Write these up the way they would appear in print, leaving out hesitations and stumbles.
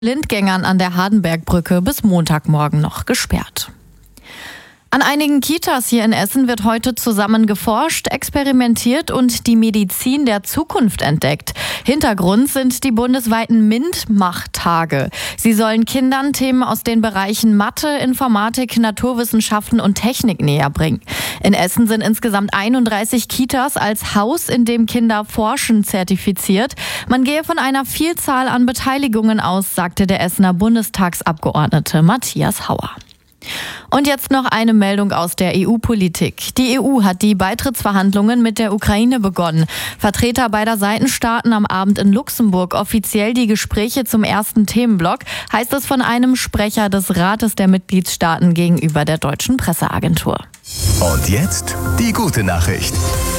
Blindgängern an der Hardenbergbrücke bis Montagmorgen noch gesperrt. An einigen Kitas hier in Essen wird heute zusammen geforscht, experimentiert und die Medizin der Zukunft entdeckt. Hintergrund sind die bundesweiten MINT-Mach-Tage. Sie sollen Kindern Themen aus den Bereichen Mathe, Informatik, Naturwissenschaften und Technik näher bringen. In Essen sind insgesamt 31 Kitas als Haus, in dem Kinder forschen, zertifiziert. Man gehe von einer Vielzahl an Beteiligungen aus, sagte der Essener Bundestagsabgeordnete Matthias Hauer. Und jetzt noch eine Meldung aus der EU-Politik. Die EU hat die Beitrittsverhandlungen mit der Ukraine begonnen. Vertreter beider Seiten starten am Abend in Luxemburg offiziell die Gespräche zum ersten Themenblock, heißt es von einem Sprecher des Rates der Mitgliedstaaten gegenüber der deutschen Presseagentur. Und jetzt die gute Nachricht.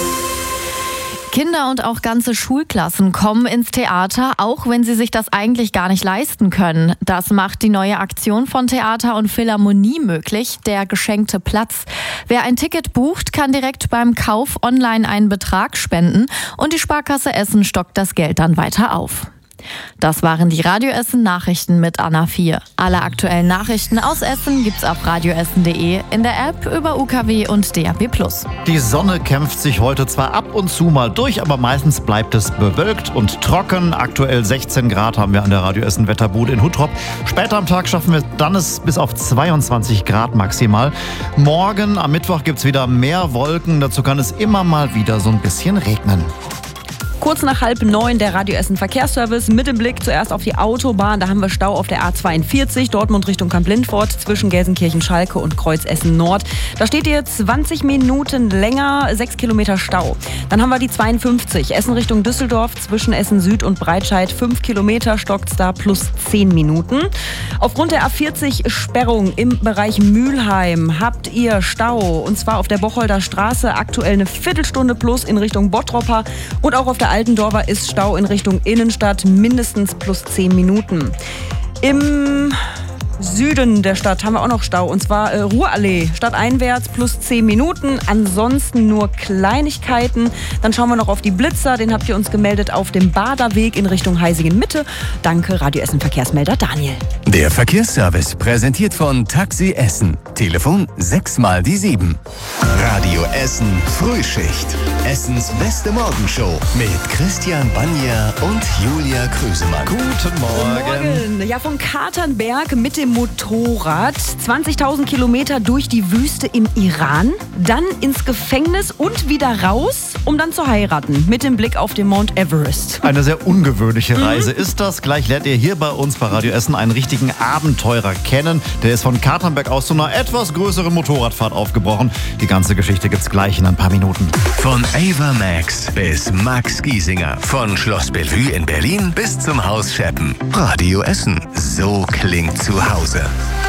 Kinder und auch ganze Schulklassen kommen ins Theater, auch wenn sie sich das eigentlich gar nicht leisten können. Das macht die neue Aktion von Theater und Philharmonie möglich, der geschenkte Platz. Wer ein Ticket bucht, kann direkt beim Kauf online einen Betrag spenden und die Sparkasse Essen stockt das Geld dann weiter auf. Das waren die Radio Essen Nachrichten mit Anna 4. Alle aktuellen Nachrichten aus Essen gibt's auf radioessen.de, in der App, über UKW und DAB+. Die Sonne kämpft sich heute zwar ab und zu mal durch, aber meistens bleibt es bewölkt und trocken. Aktuell 16 Grad haben wir an der Radio Essen Wetterbude in Huttrop. Später am Tag schaffen wir dann es bis auf 22 Grad maximal. Morgen am Mittwoch gibt's wieder mehr Wolken. Dazu kann es immer mal wieder so ein bisschen regnen. Kurz nach 8:30 der Radio Essen Verkehrsservice mit dem Blick zuerst auf die Autobahn. Da haben wir Stau auf der A42, Dortmund Richtung Kamp-Lindfort, zwischen Gelsenkirchen-Schalke und Kreuz Essen Nord. Da steht ihr 20 Minuten länger, 6 Kilometer Stau. Dann haben wir die 52, Essen Richtung Düsseldorf, zwischen Essen Süd und Breitscheid, 5 Kilometer, stockt's da plus 10 Minuten. Aufgrund der A40 Sperrung im Bereich Mülheim habt ihr Stau, und zwar auf der Bocholder Straße aktuell eine Viertelstunde plus in Richtung Bottropper, und auch auf der Altendorfer ist Stau in Richtung Innenstadt, mindestens plus 10 Minuten. Im Süden der Stadt haben wir auch noch Stau, und zwar Ruhrallee, stadteinwärts plus 10 Minuten, ansonsten nur Kleinigkeiten. Dann schauen wir noch auf die Blitzer, den habt ihr uns gemeldet auf dem Baderweg in Richtung Heisingen Mitte. Danke, Radio Essen Verkehrsmelder Daniel. Der Verkehrsservice präsentiert von Taxi Essen. Telefon 6 mal die 7. Radio Essen Frühschicht. Essens beste Morgenshow mit Christian Banja und Julia Krüsemann. Guten Morgen. Ja, von Katernberg mit dem Motorrad, 20.000 Kilometer durch die Wüste im Iran, dann ins Gefängnis und wieder raus, um dann zu heiraten, mit dem Blick auf den Mount Everest. Eine sehr ungewöhnliche Reise ist das. Gleich lernt ihr hier bei uns bei Radio Essen einen richtigen Abenteurer kennen. Der ist von Katernberg aus zu einer etwas größeren Motorradfahrt aufgebrochen. Die ganze Geschichte gibt's gleich in ein paar Minuten. Von Ava Max bis Max Giesinger. Von Schloss Bellevue in Berlin bis zum Haus Scheppen. Radio Essen. So klingt zu Hause.